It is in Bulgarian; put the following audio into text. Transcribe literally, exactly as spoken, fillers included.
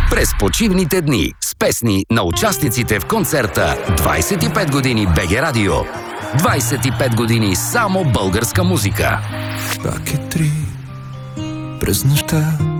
През почивните дни с песни на участниците в концерта двайсет и пет години БГ Радио. двайсет и пет години само българска музика. Пак е три през нощта.